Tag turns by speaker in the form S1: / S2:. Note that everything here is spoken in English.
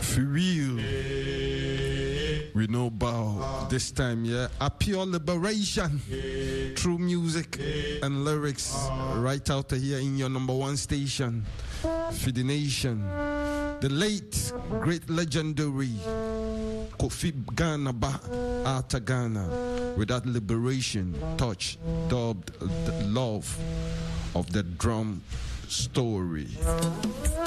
S1: For real. We know about this time, yeah. A pure liberation through music and lyrics. Right out of here in your number one station, for the nation. The late, great, legendary Kofi Ghana Arta Ghana, with that liberation touch, dubbed the love of the drum story.